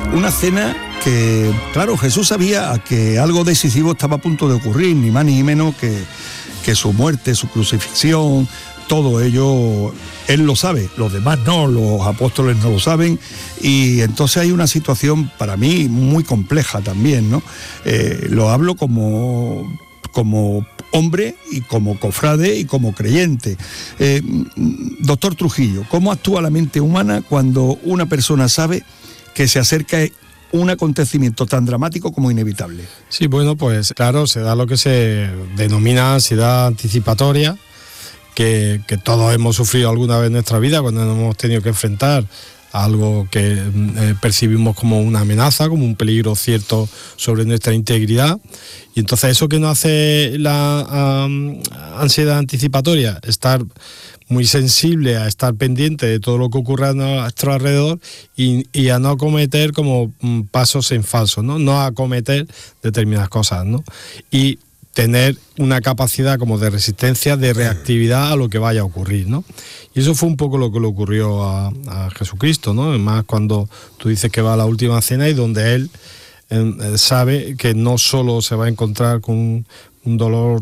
Una cena que, claro, Jesús sabía que algo decisivo estaba a punto de ocurrir, ni más ni menos que su muerte, su crucifixión, todo ello él lo sabe, los demás no, los apóstoles no lo saben, y entonces hay una situación para mí muy compleja también, ¿no? Lo hablo como hombre y como cofrade y como creyente. Doctor Trujillo, ¿cómo actúa la mente humana cuando una persona sabe que se acerca un acontecimiento tan dramático como inevitable? Sí, bueno, pues claro, se da lo que se denomina ansiedad anticipatoria, que todos hemos sufrido alguna vez en nuestra vida cuando nos hemos tenido que enfrentar a algo que percibimos como una amenaza, como un peligro cierto sobre nuestra integridad. Y entonces eso que nos hace la ansiedad anticipatoria, estar muy sensible a estar pendiente de todo lo que ocurre a nuestro alrededor y a no cometer como pasos en falso, ¿no? No a cometer determinadas cosas, ¿no? Y tener una capacidad como de resistencia, de reactividad a lo que vaya a ocurrir, ¿no? Y eso fue un poco lo que le ocurrió a Jesucristo, ¿no? Además, cuando tú dices que va a la última cena y donde él sabe que no solo se va a encontrar con un dolor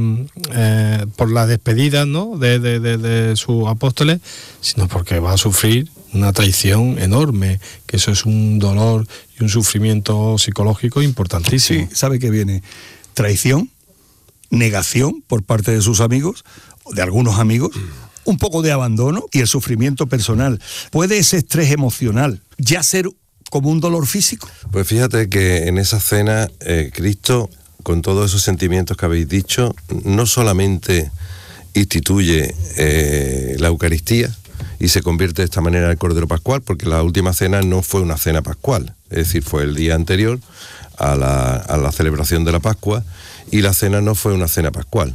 por la despedida, ¿no? de sus apóstoles, sino porque va a sufrir una traición enorme, que eso es un dolor y un sufrimiento psicológico importantísimo. Sí, sabe que viene traición, negación por parte de sus amigos, de algunos amigos, un poco de abandono y el sufrimiento personal. ¿Puede ese estrés emocional ya ser como un dolor físico? Pues fíjate que en esa cena Cristo, con todos esos sentimientos que habéis dicho, no solamente instituye la Eucaristía y se convierte de esta manera en el Cordero Pascual, porque la última cena no fue una cena pascual, es decir, fue el día anterior a la celebración de la Pascua, y la cena no fue una cena pascual.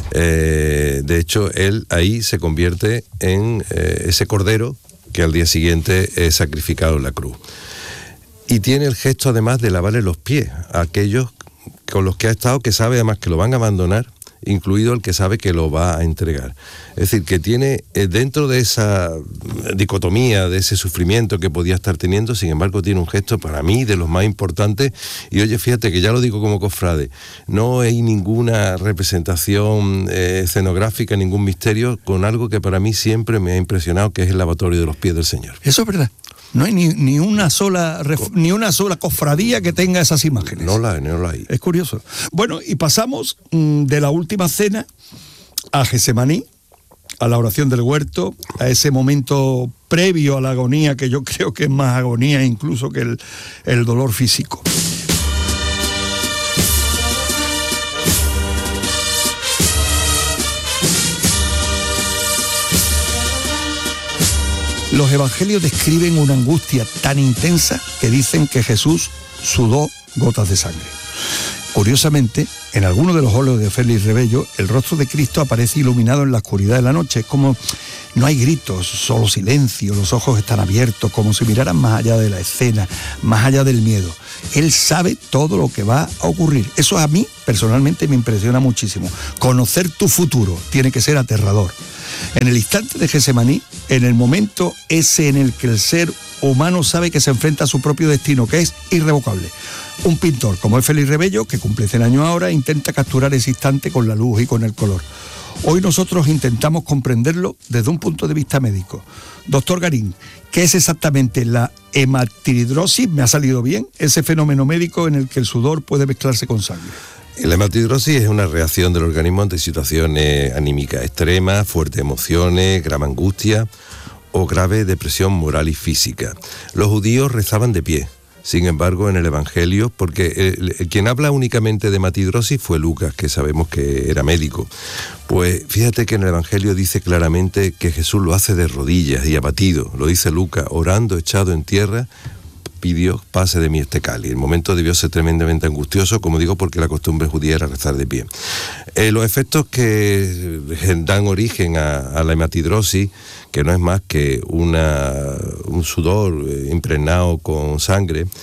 De hecho, él ahí se convierte en ese cordero que al día siguiente es sacrificado en la cruz. Y tiene el gesto además de lavarle los pies a aquellos con los que ha estado, que sabe además que lo van a abandonar, incluido el que sabe que lo va a entregar. Es decir, que tiene dentro de esa dicotomía, de ese sufrimiento que podía estar teniendo, sin embargo tiene un gesto para mí de los más importantes. Y oye, fíjate que ya lo digo como cofrade, no hay ninguna representación escenográfica, ningún misterio con algo que para mí siempre me ha impresionado, que es el lavatorio de los pies del Señor. Eso es verdad. No hay ni una sola cofradía que tenga esas imágenes. No la hay. Es curioso. Bueno, y pasamos de la última cena a Getsemaní, a la oración del huerto, a ese momento previo a la agonía, que yo creo que es más agonía incluso que el dolor físico. Los evangelios describen una angustia tan intensa que dicen que Jesús sudó gotas de sangre. Curiosamente, en alguno de los óleos de Félix Rebello, el rostro de Cristo aparece iluminado en la oscuridad de la noche. Es como no hay gritos, solo silencio, los ojos están abiertos, como si miraran más allá de la escena, más allá del miedo. Él sabe todo lo que va a ocurrir. Eso a mí, personalmente, me impresiona muchísimo. Conocer tu futuro tiene que ser aterrador. En el instante de Getsemaní, en el momento ese en el que el ser humano sabe que se enfrenta a su propio destino, que es irrevocable. Un pintor como es Félix Rebello, que cumple 100 años ahora, intenta capturar ese instante con la luz y con el color. Hoy nosotros intentamos comprenderlo desde un punto de vista médico. Doctor Garín, ¿qué es exactamente la hematidrosis? ¿Me ha salido bien? Ese fenómeno médico en el que el sudor puede mezclarse con sangre. La hematidrosis es una reacción del organismo ante situaciones anímicas extremas, fuertes emociones, gran angustia o grave depresión moral y física. Los judíos rezaban de pie. Sin embargo, en el Evangelio, porque quien habla únicamente de hematidrosis fue Lucas, que sabemos que era médico. Pues fíjate que en el Evangelio dice claramente que Jesús lo hace de rodillas y abatido. Lo dice Lucas, orando, echado en tierra, pidió, pase de mí este cáliz. El momento debió ser tremendamente angustioso, como digo, porque la costumbre judía era rezar de pie. Los efectos que dan origen a la hematidrosis, que no es más que un sudor impregnado con sangre,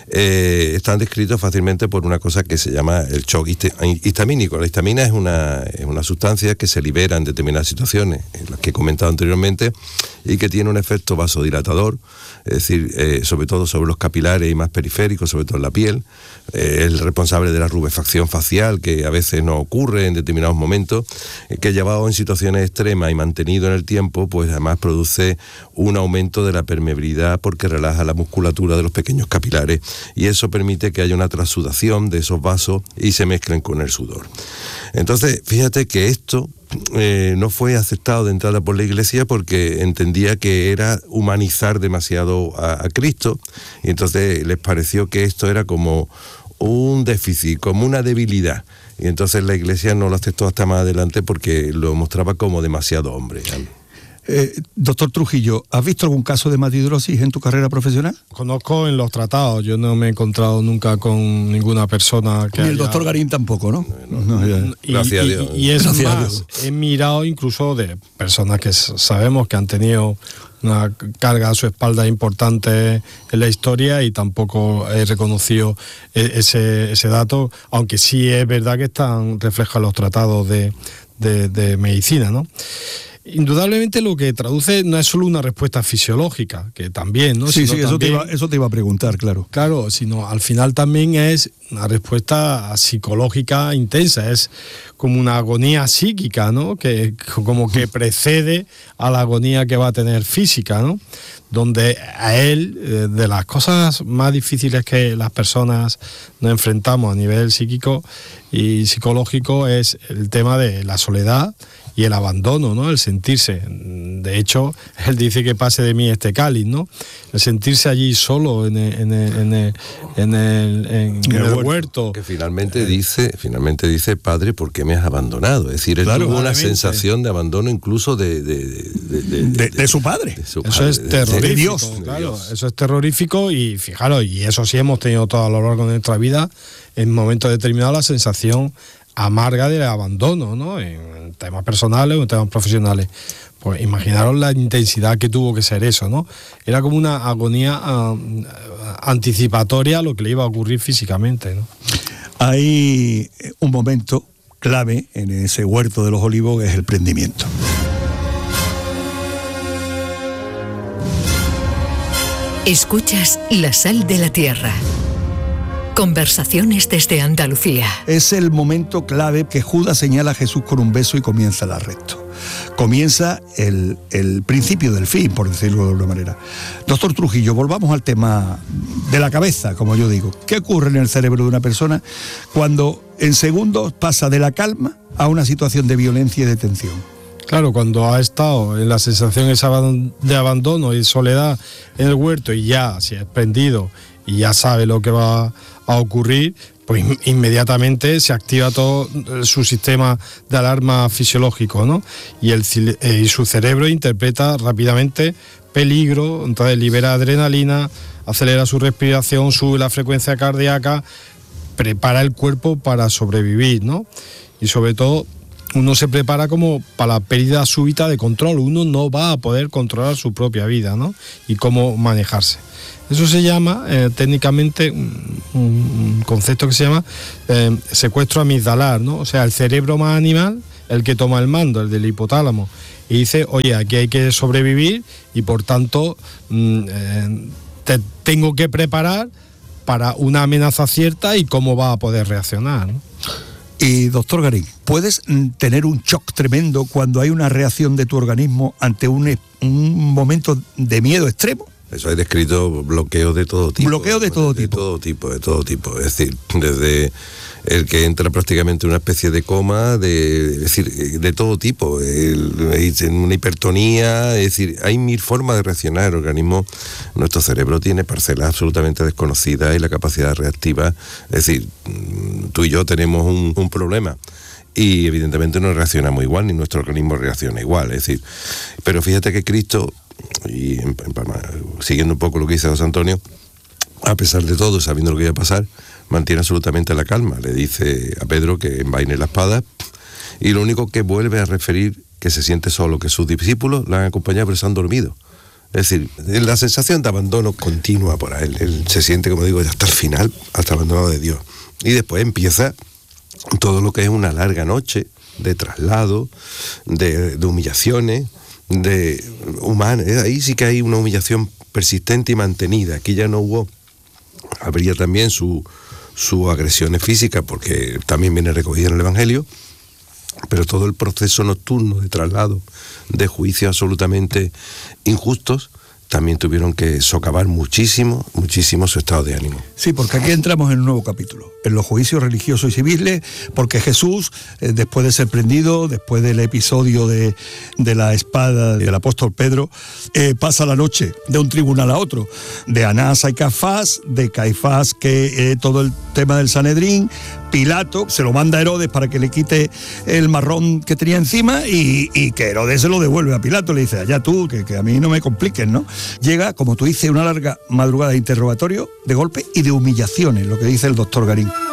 están descritos fácilmente por una cosa que se llama el shock histamínico. La histamina es una sustancia que se libera en determinadas situaciones, en las que he comentado anteriormente, y que tiene un efecto vasodilatador, es decir, sobre todo sobre los capilares y más periféricos, sobre todo en la piel. El responsable de la rubefacción facial, que a veces no ocurre en determinados momentos, que llevado en situaciones extremas y mantenido en el tiempo, pues además produce un aumento de la permeabilidad porque relaja la musculatura de los pequeños capilares y eso permite que haya una transudación de esos vasos y se mezclen con el sudor. Entonces, fíjate que esto no fue aceptado de entrada por la Iglesia porque entendía que era humanizar demasiado a Cristo, y entonces les pareció que esto era como un déficit, como una debilidad, y entonces la Iglesia no lo aceptó hasta más adelante porque lo mostraba como demasiado hombre. Doctor Trujillo, ¿has visto algún caso de hematidrosis en tu carrera profesional? Conozco en los tratados, yo no me he encontrado nunca con ninguna persona que Ni el doctor Garín tampoco, ¿no? Gracias a Dios. Y es Gracias más, a Dios. he mirado incluso de personas que sabemos que han tenido una carga a su espalda importante en la historia y tampoco he reconocido ese dato, aunque sí es verdad que están reflejados los tratados de medicina, ¿no? Indudablemente lo que traduce no es solo una respuesta fisiológica, que también, ¿no? Sí, Sino eso también, te iba a preguntar, claro. Claro, sino al final también es una respuesta psicológica intensa, es como una agonía psíquica, ¿no? Que como que precede a la agonía que va a tener física, ¿no? Donde a él, de las cosas más difíciles que las personas nos enfrentamos a nivel psíquico y psicológico es el tema de la soledad y el abandono, ¿no? El sentirse. De hecho, él dice que pase de mí este cáliz, ¿no? El sentirse allí solo en el huerto. Que finalmente dice, Padre, ¿por qué me has abandonado? Es decir, él tuvo una sensación de abandono incluso de su padre. Eso es terrorífico. De Dios. Claro, eso es terrorífico y fijaros, y eso sí hemos tenido todo a lo largo de nuestra vida, en momentos determinados la sensación amarga del abandono, ¿no? En temas personales o en temas profesionales. Pues imaginaros la intensidad que tuvo que ser eso, ¿no? Era como una agonía anticipatoria a lo que le iba a ocurrir físicamente, ¿no? Hay un momento clave en ese huerto de los olivos, que es el prendimiento. Escuchas La Sal de la Tierra. Conversaciones desde Andalucía. Es el momento clave que Judas señala a Jesús con un beso y comienza el arresto. Comienza el principio del fin, por decirlo de alguna manera. Doctor Trujillo, volvamos al tema de la cabeza, como yo digo. ¿Qué ocurre en el cerebro de una persona cuando en segundos pasa de la calma a una situación de violencia y de tensión? Claro, cuando ha estado en la sensación esa de abandono y soledad en el huerto y ya se ha prendido y ya sabe lo que va a ocurrir, pues inmediatamente se activa todo su sistema de alarma fisiológico, ¿no? Y su cerebro interpreta rápidamente peligro, entonces libera adrenalina, acelera su respiración, sube la frecuencia cardíaca, prepara el cuerpo para sobrevivir, ¿no? Y sobre todo, uno se prepara como para la pérdida súbita de control. Uno no va a poder controlar su propia vida, ¿no? Y cómo manejarse. Eso se llama técnicamente un concepto que se llama secuestro amigdalar, ¿no? O sea, el cerebro más animal, el que toma el mando, el del hipotálamo, y dice, oye, aquí hay que sobrevivir y por tanto te tengo que preparar para una amenaza cierta y cómo va a poder reaccionar, ¿no? Y doctor Garín, ¿puedes tener un shock tremendo cuando hay una reacción de tu organismo ante un momento de miedo extremo? Eso hay descrito bloqueos de todo tipo. Bloqueos de todo tipo. De todo tipo. Es decir, desde el que entra prácticamente en una especie de coma, de todo tipo. Una hipertonía, es decir, hay mil formas de reaccionar. El organismo, nuestro cerebro tiene parcelas absolutamente desconocidas y la capacidad reactiva. Es decir, tú y yo tenemos un problema. Y evidentemente no reaccionamos igual, ni nuestro organismo reacciona igual. Es decir, pero fíjate que Cristo, y siguiendo un poco lo que dice José Antonio, a pesar de todo, sabiendo lo que iba a pasar, mantiene absolutamente la calma. Le dice a Pedro que envaine la espada y lo único que vuelve a referir que se siente solo, que sus discípulos la han acompañado pero se han dormido. Es decir, la sensación de abandono continua por él. Él se siente, como digo, hasta el final, hasta abandonado de Dios. Y después empieza todo lo que es una larga noche de traslado, de humillaciones, de humanas. Ahí sí que hay una humillación persistente y mantenida. Aquí ya no hubo, habría también sus agresiones físicas, porque también viene recogido en el Evangelio, pero todo el proceso nocturno de traslado, de juicios absolutamente injustos, también tuvieron que socavar muchísimo su estado de ánimo. Sí, porque aquí entramos en un nuevo capítulo, en los juicios religiosos y civiles, porque Jesús, después de ser prendido, después del episodio de la espada del apóstol Pedro, pasa la noche de un tribunal a otro, de Anás a Caifás, de Caifás que todo el tema del Sanedrín, Pilato se lo manda a Herodes para que le quite el marrón que tenía encima y que Herodes se lo devuelve a Pilato, le dice, allá tú, que a mí no me compliques, ¿no? Llega, como tú dices, una larga madrugada de interrogatorio, de golpe y de humillaciones, lo que dice el doctor Garín.